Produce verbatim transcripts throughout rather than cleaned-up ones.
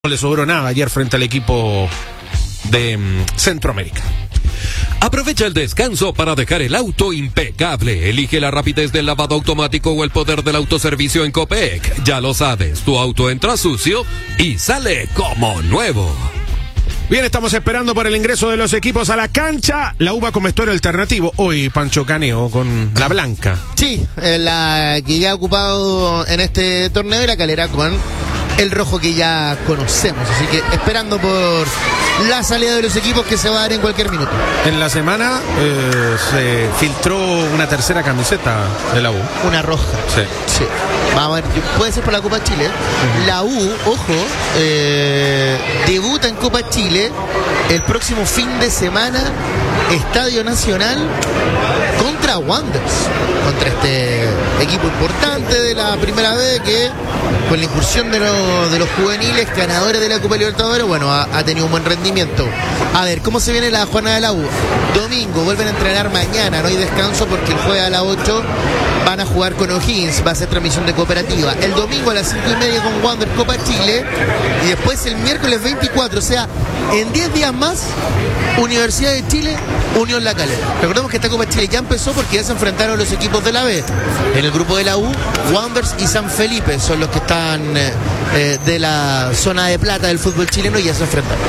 No le sobró nada ayer frente al equipo de um, Centroamérica. Aprovecha el descanso para dejar el auto impecable. Elige la rapidez del lavado automático o el poder del autoservicio en Copec. Ya lo sabes, tu auto entra sucio y sale como nuevo. Bien, estamos esperando por el ingreso de los equipos a la cancha. La U va con vestuario alternativo. Hoy Pancho Caneo con la blanca. Sí, eh, la que ya ha ocupado en este torneo y la Calera con el rojo que ya conocemos. Así que esperando por la salida de los equipos que se va a dar en cualquier minuto. En la semana eh, se filtró una tercera camiseta de la U. Una roja. Sí. Sí. Vamos a ver, puede ser por la Copa Chile. Uh-huh. La U, ojo, eh, debuta en Copa Chile el próximo fin de semana, Estadio Nacional contra Wanderers, contra este equipo importante de la primera vez que con la incursión de, lo, de los juveniles ganadores de la Copa Libertadores, bueno, ha, ha tenido un buen rendimiento. A ver, ¿cómo se viene la jornada de la U? Domingo, vuelven a entrenar mañana, no hay descanso porque el jueves a las ocho van a jugar con O'Higgins, va a ser transmisión de Cooperativa. El domingo a las cinco y media con Wanderers Copa Chile y después el miércoles veinticuatro, o sea, en diez días más, Universidad de Chile, Unión La Calera. Recordemos que esta Copa Chile ya empezó porque ya se enfrentaron los equipos de la B. En el grupo de la U, Wanderers y San Felipe son los que están eh, de la zona de plata del fútbol chileno y ya se enfrentaron.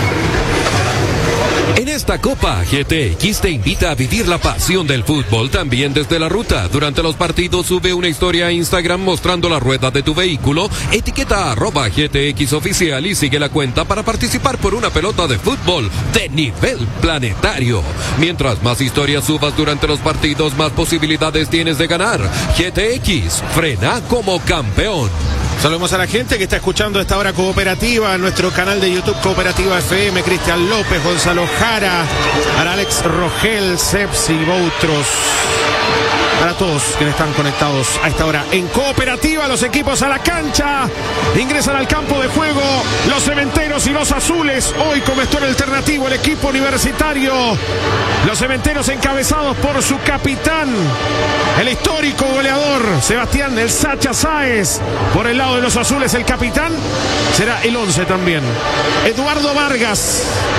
En esta Copa, G T X te invita a vivir la pasión del fútbol también desde la ruta. Durante los partidos sube una historia a Instagram mostrando la rueda de tu vehículo, etiqueta arroba G T X oficial y sigue la cuenta para participar por una pelota de fútbol de nivel planetario. Mientras más historias subas durante los partidos, más posibilidades tienes de ganar. G T X, frena como campeón. Saludamos a la gente que está escuchando esta hora Cooperativa en nuestro canal de YouTube Cooperativa F M. Cristian López, Gonzalo Jara, para Alex Rogel, Sepsi, Boutros, para todos quienes están conectados a esta hora en Cooperativa. Los equipos a la cancha, ingresan al campo de juego los Cementeros y los Azules. Hoy con vestuario alternativo el equipo universitario. Los Cementeros encabezados por su capitán, el histórico goleador Sebastián El Sacha Sáez. Por el lado de los Azules el capitán será el once también, Eduardo Vargas,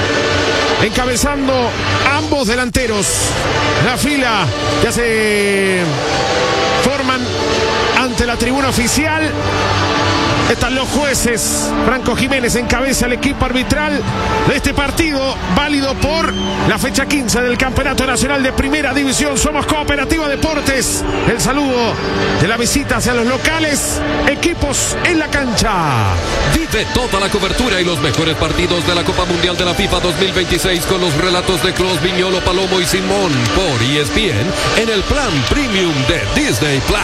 encabezando ambos delanteros. La fila ya se forman ante la tribuna oficial. Están los jueces. Franco Jiménez encabeza el equipo arbitral de este partido, válido por la fecha quince del Campeonato Nacional de Primera División. Somos Cooperativa Deportes. El saludo de la visita hacia los locales. Equipos en la cancha. Vive toda la cobertura y los mejores partidos de la Copa Mundial de la FIFA dos mil veintiséis con los relatos de Clos, Viñolo, Palomo y Simón por E S P N en el plan premium de Disney Plus.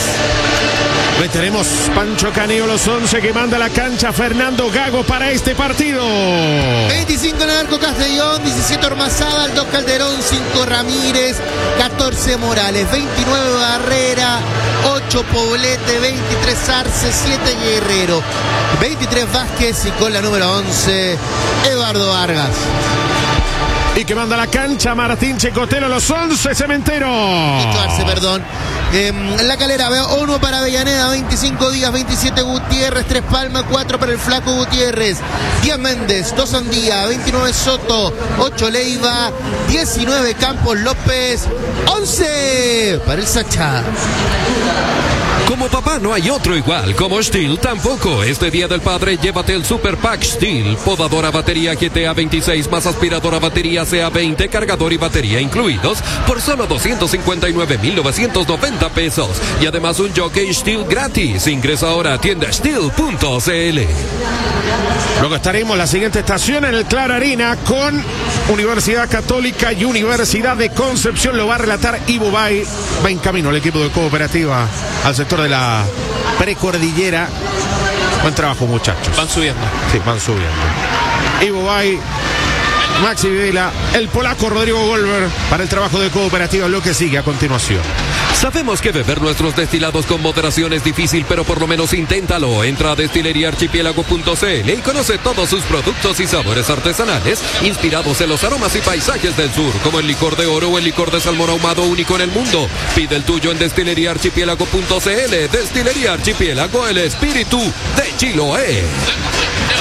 Meteremos Pancho Caneo, los once que manda a la cancha Fernando Gago para este partido. veinticinco en el arco Castellón, diecisiete Ormazábal, dos Calderón, cinco Ramírez, catorce Morales, veintinueve Barrera, ocho Poblete, veintitrés Arce, siete Guerrero, veintitrés Vázquez y con la número once Eduardo Vargas. Y que manda a la cancha Martín Checotelo, los once Cementeros. Arce, perdón. Eh, la Calera, veo uno para Avellaneda, veinticinco Díaz, veintisiete Gutiérrez, tres Palma, cuatro para el Flaco Gutiérrez, diez Méndez, dos Andía, veintinueve Soto, ocho Leiva, diecinueve Campos López, once para el Sacha. Como papá no hay otro igual, como Stihl tampoco. Este Día del Padre llévate el Super Pack Stihl, podadora batería G T A veintiséis más aspiradora batería C A veinte, cargador y batería incluidos por solo doscientos cincuenta y nueve mil novecientos noventa pesos. Y además un jockey Stihl gratis. Ingresa ahora a tienda stihl punto c l. Luego estaremos en la siguiente estación en el Clara Arena con Universidad Católica y Universidad de Concepción. Lo va a relatar Ivo Bay. Va en camino el equipo de Cooperativa al sector de la precordillera. Buen trabajo, muchachos. Van subiendo. Sí, van subiendo. Ivo Bay, Maxi Videla, el polaco Rodrigo Golver para el trabajo de Cooperativa. Lo que sigue a continuación. Sabemos que beber nuestros destilados con moderación es difícil, pero por lo menos inténtalo. Entra a destilería archipiélago punto c l y conoce todos sus productos y sabores artesanales inspirados en los aromas y paisajes del sur, como el licor de oro o el licor de salmón ahumado único en el mundo. Pide el tuyo en destilería archipiélago punto c l. Destilería Archipiélago, el espíritu de Chiloé.